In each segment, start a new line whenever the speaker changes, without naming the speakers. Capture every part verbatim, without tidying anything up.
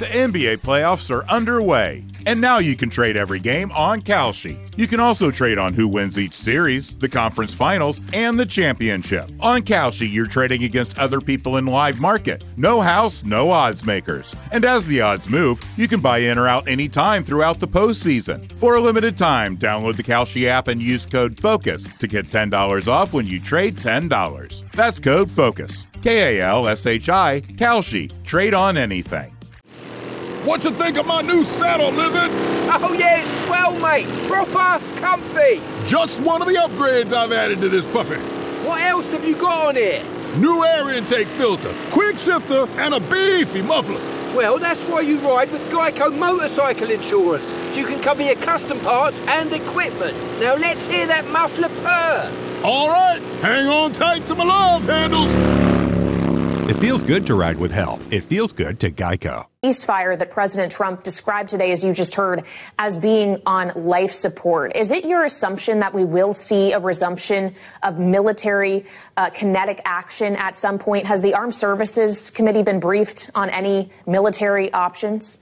The N B A playoffs are underway, and now you can trade every game on Kalshi. You can also trade on who wins each series, the conference finals, and the championship. On Kalshi, you're trading against other people in live market. No house, no odds makers. And as the odds move, you can buy in or out anytime throughout the postseason. For a limited time, download the Kalshi app and use code FOCUS to get ten dollars off when you trade ten dollars. That's code FOCUS. K A L S H I, Kalshi. Trade on anything.
What you think of my new saddle, Lizard?
Oh yeah, it's swell, mate. Proper comfy.
Just one of the upgrades I've added to this puppy.
What else have you got on here?
New air intake filter, quick shifter, and a beefy muffler.
Well, that's why you ride with Geico Motorcycle Insurance, so you can cover your custom parts and equipment. Now let's hear that muffler purr.
All right, hang on tight to my love handles.
It feels good to ride with help. It feels good to Geico.
Ceasefire that President Trump described today, as you just heard, as being on life support. Is it your assumption that we will see a resumption of military uh, kinetic action at some point? Has the Armed Services Committee been briefed on any military options?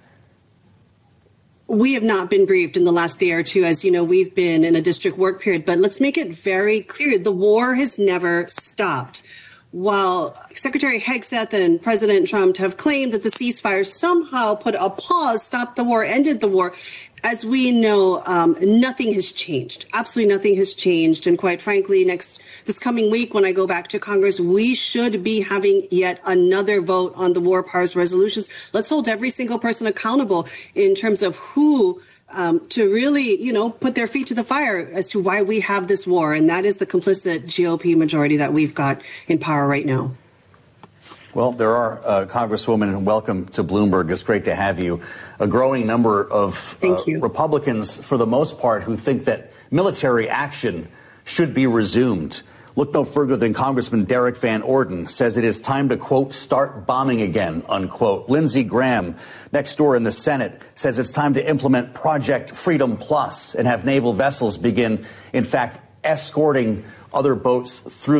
We have not been briefed in the last day or two. As you know, we've been in a district work period. But let's make it very clear. The war has never stopped. While Secretary Hegseth and President Trump have claimed that the ceasefire somehow put a pause, stopped the war, ended the war, as we know, um, nothing has changed. Absolutely nothing has changed. And quite frankly, next this coming week, when I go back to Congress, we should be having yet another vote on the war powers resolutions. Let's hold every single person accountable in terms of who Um, to really, you know, put their feet to the fire as to why we have this war. And that is the complicit G O P majority that we've got in power right now.
Well, there are, uh, Congresswoman, and welcome to Bloomberg. It's great to have you. A growing number of uh, Republicans, for the most part, who think that military action should be resumed. Look no further than Congressman Derek Van Orden says it is time to, quote, start bombing again, unquote. Lindsey Graham, next door in the Senate, says it's time to implement Project Freedom Plus and have naval vessels begin, in fact, escorting other boats through